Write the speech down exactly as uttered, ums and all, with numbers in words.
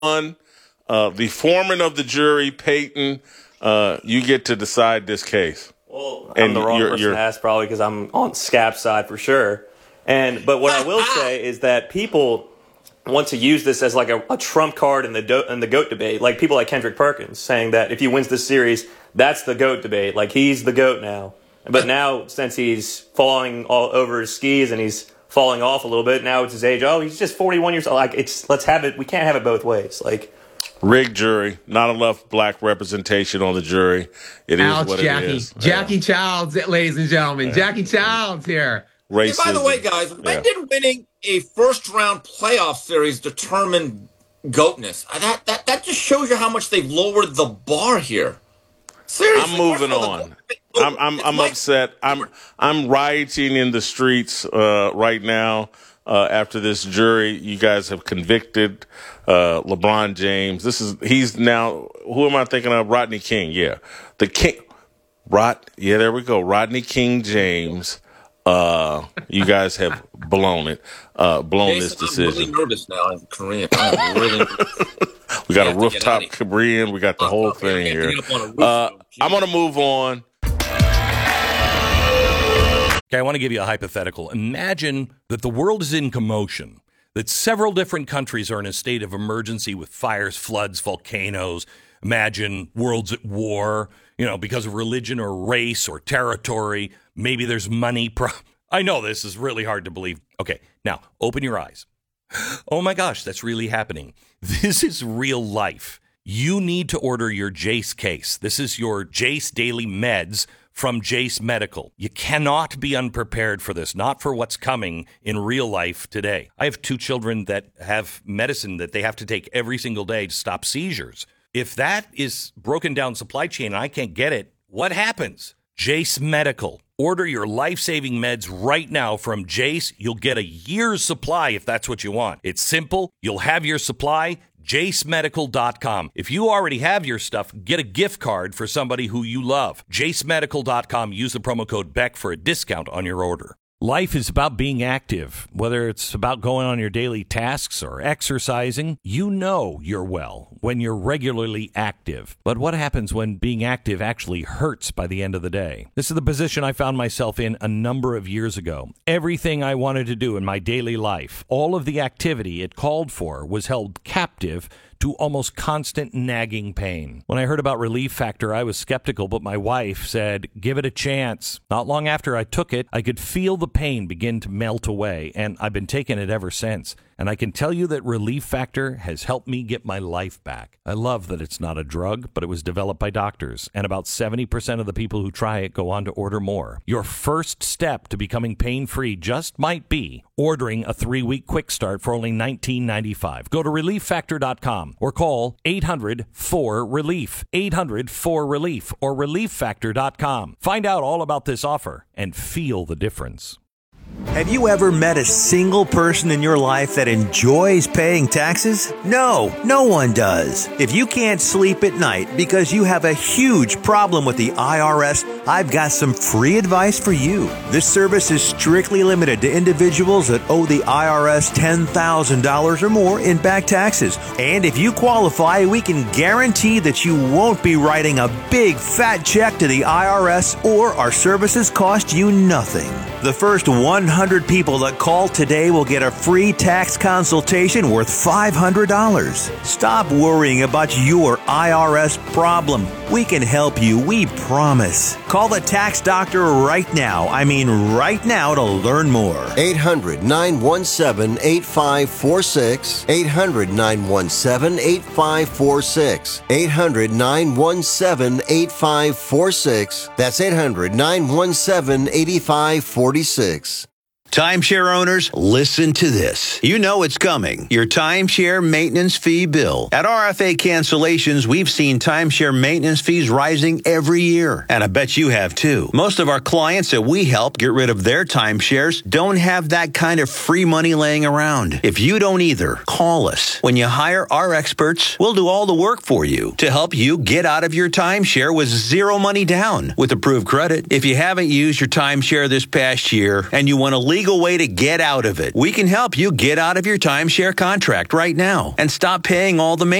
Uh, the foreman of the jury, Peyton, uh, you get to decide this case. Well, I'm and the wrong you're, person you're, to ask probably because I'm on Scap's side for sure. And but what I will say is that people want to use this as like a, a trump card in the do, in the GOAT debate, like people like Kendrick Perkins saying that if he wins this series, that's the GOAT debate. Like he's the GOAT now. But now since he's falling all over his skis and he's falling off a little bit, now it's his age. Oh, he's just forty-one years old. Like it's let's have it. We can't have it both ways. Like. Rigged jury, not enough black representation on the jury. It is Ouch, what Jackie. it is. Jackie yeah. Childs, ladies and gentlemen. Yeah. Jackie Childs here. Hey, by the way, guys, when yeah. did winning a first-round playoff series determine GOATness? That, that, that just shows you how much they've lowered the bar here. Seriously. I'm moving on. I'm, I'm, I'm upset. I'm, I'm rioting in the streets uh, right now. Uh, after this jury, you guys have convicted uh, LeBron James. This is he's now. Who am I thinking of? Rodney King. Yeah, the King. Rod. Yeah, there we go. Rodney King James. Uh, you guys have blown it. Uh, blown Jason, this decision. I'm really nervous now. I'm Korean. I'm really nervous. We got a rooftop Korean. We got the whole thing here. Uh, I'm gonna move on. Okay, I want to give you a hypothetical. Imagine that the world is in commotion, that several different countries are in a state of emergency with fires, floods, volcanoes. Imagine world's at war, you know, because of religion or race or territory. Maybe there's money. Pro- I know this is really hard to believe. Okay, now open your eyes. Oh my gosh, that's really happening. This is real life. You need to order your Jace case. This is your Jace Daily Meds from Jace Medical. You cannot be unprepared for this, not for what's coming in real life today. I have two children that have medicine that they have to take every single day to stop seizures. If that is broken down supply chain and I can't get it, what happens? Jace Medical. Order your life-saving meds right now from Jace. You'll get a year's supply if that's what you want. It's simple. You'll have your supply. Jace Medical dot com. If you already have your stuff, get a gift card for somebody who you love. Jace Medical dot com. Use the promo code Beck for a discount on your order. Life is about being active, whether it's about going on your daily tasks or exercising. You know you're well when you're regularly active. But what happens when being active actually hurts by the end of the day? This is the position I found myself in a number of years ago. Everything I wanted to do in my daily life, all of the activity it called for, was held captive to almost constant nagging pain. When I heard about Relief Factor, I was skeptical, but my wife said, give it a chance. Not long after I took it, I could feel the pain begin to melt away, and I've been taking it ever since. And I can tell you that Relief Factor has helped me get my life back. I love that it's not a drug, but it was developed by doctors, and about seventy percent of the people who try it go on to order more. Your first step to becoming pain-free just might be ordering a three-week quick start for only nineteen ninety-five. Go to relief factor dot com or call eight hundred four relief, eight hundred four relief, or relief factor dot com. Find out all about this offer and feel the difference. Have you ever met a single person in your life that enjoys paying taxes? No, no one does. If you can't sleep at night because you have a huge problem with the I R S, I've got some free advice for you. This service is strictly limited to individuals that owe the I R S ten thousand dollars or more in back taxes. And if you qualify, we can guarantee that you won't be writing a big fat check to the I R S, or our services cost you nothing. The first one hundred people that call today will get a free tax consultation worth five hundred dollars. Stop worrying about your I R S problem. We can help you, we promise. Call the tax doctor right now. I mean right now to learn more. eight hundred nine one seven eight five four six. eight hundred nine one seven eight five four six. eight hundred nine one seven eight five four six. That's eight hundred nine one seven eight five four six. Timeshare owners, listen to this. You know it's coming. Your timeshare maintenance fee bill. At R F A Cancellations, we've seen timeshare maintenance fees rising every year. And I bet you have too. Most of our clients that we help get rid of their timeshares don't have that kind of free money laying around. If you don't either, call us. When you hire our experts, we'll do all the work for you to help you get out of your timeshare with zero money down with approved credit. If you haven't used your timeshare this past year and you want to legally legal way to get out of it. We can help you get out of your timeshare contract right now and stop paying all the maintenance.